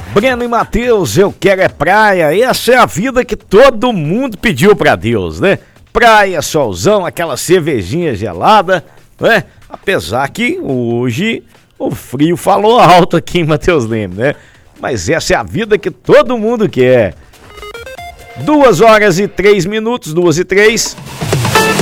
Breno e Matheus, eu quero é praia. Essa é a vida que todo mundo pediu pra Deus, né? Praia, solzão, aquela cervejinha gelada, né? Apesar que hoje o frio falou alto aqui em Matheus Leme, né? Mas essa é a vida que todo mundo quer. 2 horas e 3 minutos, 2 e 3.